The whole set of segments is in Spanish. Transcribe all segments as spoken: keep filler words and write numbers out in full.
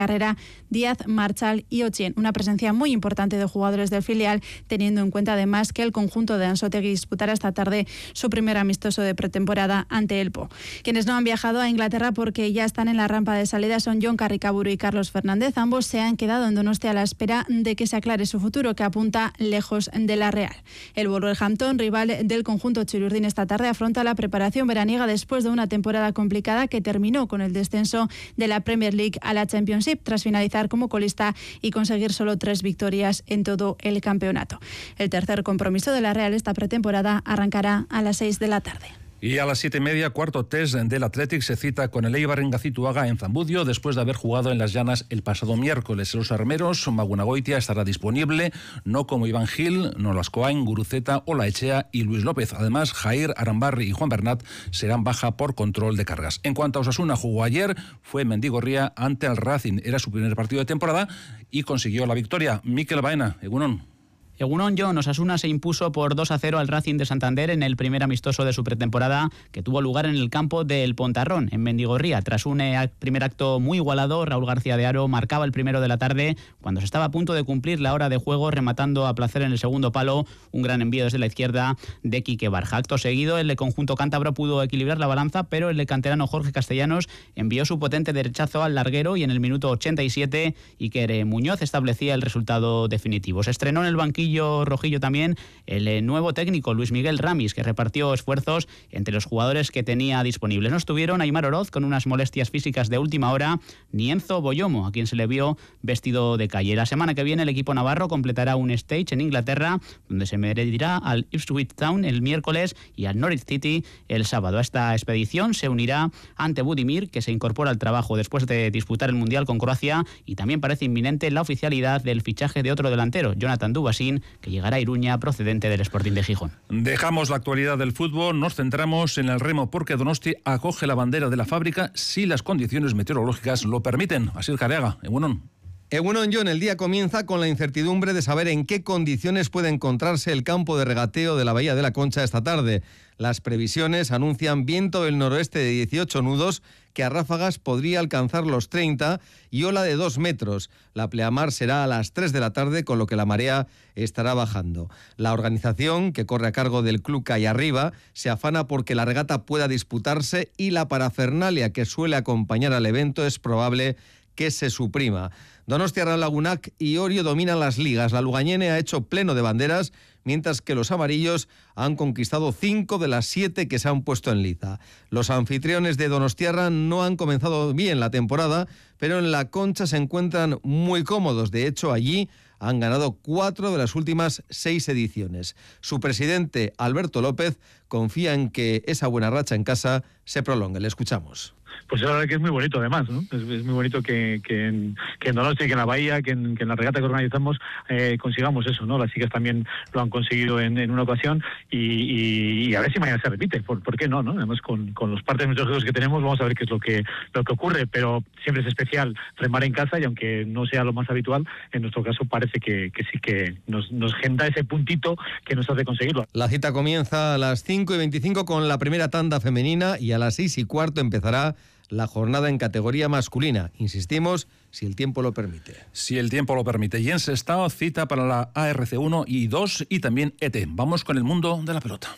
Carrera, Díaz, Marchal y Ochien. Una presencia muy importante de jugadores del filial, teniendo en cuenta además que el conjunto de Anzoátegui disputará esta tarde su primer amistoso de pretemporada ante el Po. Quienes no han viajado a Inglaterra porque ya están en la rampa de salida son Jon Carricaburu y Carlos Fernández. Ambos se han quedado en Donostia a la espera de que se aclare su futuro, que apunta lejos de la Real. El Wolverhampton, rival del conjunto chilurdín esta tarde, afronta la preparación veraniega después de una temporada complicada que terminó con el descenso de la Premier League a la Championship, tras finalizar como colista y conseguir solo tres victorias en todo el campeonato. El tercer compromiso de la Real esta pretemporada arrancará a las seis de la tarde. Y a las siete y media, cuarto test del Athletic se cita con el Eibar en Gazituaga, en Zamudio, después de haber jugado en las llanas el pasado miércoles. Los armeros, Magunagoitia estará disponible, no como Iván Gil, Nolascoain, Guruceta, Olaechea y Luis López. Además, Jair, Arambarri y Juan Bernat serán baja por control de cargas. En cuanto a Osasuna, jugó ayer, fue Mendigorría ante el Racing. Era su primer partido de temporada y consiguió la victoria. Mikel Baena, Egunon. Egunon Jon, Osasuna se impuso por dos a cero al Racing de Santander en el primer amistoso de su pretemporada, que tuvo lugar en el campo del Pontarrón, en Mendigorría. Tras un primer acto muy igualado, Raúl García de Haro marcaba el primero de la tarde cuando se estaba a punto de cumplir la hora de juego, rematando a placer en el segundo palo un gran envío desde la izquierda de Quique Barja. Acto seguido, el conjunto cántabro pudo equilibrar la balanza, pero el canterano Jorge Castellanos envió su potente derechazo al larguero y en el minuto ochenta y siete Iker Muñoz establecía el resultado definitivo. Se estrenó en el banquillo rojillo también el nuevo técnico Luis Miguel Ramis, que repartió esfuerzos entre los jugadores que tenía disponibles. No estuvieron Aimar Oroz con unas molestias físicas de última hora, ni Enzo Boyomo, a quien se le vio vestido de calle. La semana que viene el equipo navarro completará un stage en Inglaterra, donde se medirá al Ipswich Town el miércoles y al Norwich City el sábado. A esta expedición se unirá Ante Budimir, que se incorpora al trabajo después de disputar el Mundial con Croacia, y también parece inminente la oficialidad del fichaje de otro delantero, Jonathan Dubasín, que llegará a Iruña procedente del Sporting de Gijón. Dejamos la actualidad del fútbol, nos centramos en el remo porque Donosti acoge la bandera de la fábrica si las condiciones meteorológicas lo permiten. Así el Careaga, Egunon. Egunon Jon, el día comienza con la incertidumbre de saber en qué condiciones puede encontrarse el campo de regateo de la Bahía de la Concha esta tarde. Las previsiones anuncian viento del noroeste de dieciocho nudos, que a ráfagas podría alcanzar los treinta, y ola de dos metros. La pleamar será a las tres de la tarde, con lo que la marea estará bajando. La organización, que corre a cargo del Club Calle Arriba, se afana porque la regata pueda disputarse y la parafernalia que suele acompañar al evento es probable que se suprima. Donostia, Lagunac y Orio dominan las ligas. La Lugañene ha hecho pleno de banderas, mientras que los amarillos han conquistado cinco de las siete que se han puesto en liza. Los anfitriones de Donostiarra no han comenzado bien la temporada, pero en la Concha se encuentran muy cómodos. De hecho, allí han ganado cuatro de las últimas seis ediciones. Su presidente, Alberto López, confía en que esa buena racha en casa se prolongue. Le escuchamos. Pues la verdad que es muy bonito, además, ¿no? Es, es muy bonito que, que, en, que en Donosti, que en la Bahía, que en, que en la regata que organizamos eh, consigamos eso, ¿no? Las chicas también lo han conseguido en, en una ocasión y, y, y a ver si mañana se repite. ¿Por, por qué no, no? Además, con, con los partes meteorológicos que tenemos, vamos a ver qué es lo que lo que ocurre, pero siempre es especial remar en casa y aunque no sea lo más habitual, en nuestro caso parece que, que sí que nos, nos genera ese puntito que nos hace conseguirlo. La cita comienza a las cinco y veinticinco con la primera tanda femenina y a las seis y cuarto empezará la jornada en categoría masculina. Insistimos, si el tiempo lo permite. Si el tiempo lo permite. Y en Sestao, cita para la A R C uno y dos y también E T. Vamos con el mundo de la pelota.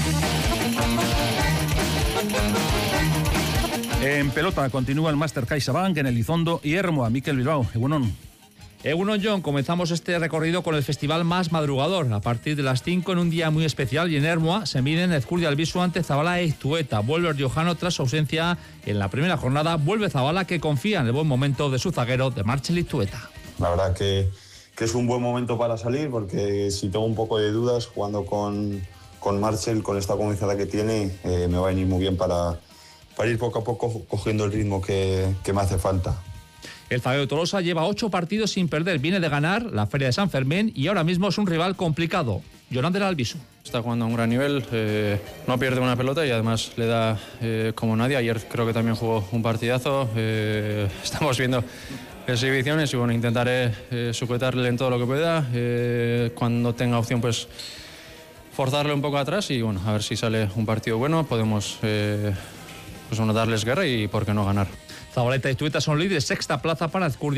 En pelota continúa el Máster CaixaBank en Elizondo y Ermua. Mikel Bilbao, Egunon. Egunon Jon, comenzamos este recorrido con el festival más madrugador. A partir de las cinco, en un día muy especial, y en Ermua se miden Ezcurdia Albisu ante Zabala e Iztueta. Vuelve el riojano tras su ausencia en la primera jornada. Vuelve Zabala, que confía en el buen momento de su zaguero, de Marcel Iztueta. La verdad que, que es un buen momento para salir, porque si tengo un poco de dudas jugando con, con Marcel, con esta comenzada que tiene, eh, me va a venir muy bien para, para ir poco a poco cogiendo el ritmo que, que me hace falta. El zaguero Tolosa lleva ocho partidos sin perder. Viene de ganar la Feria de San Fermín y ahora mismo es un rival complicado. Yolander Albisu. Está jugando a un gran nivel, eh, no pierde una pelota y además le da eh, como nadie. Ayer creo que también jugó un partidazo. Eh, estamos viendo exhibiciones y bueno, intentaré eh, sujetarle en todo lo que pueda. Eh, cuando tenga opción, pues forzarle un poco atrás y bueno, a ver si sale un partido bueno. Podemos eh, pues, bueno, darles guerra y por qué no ganar. Zabaleta y Tueta son líderes, sexta plaza para Ezcurdia.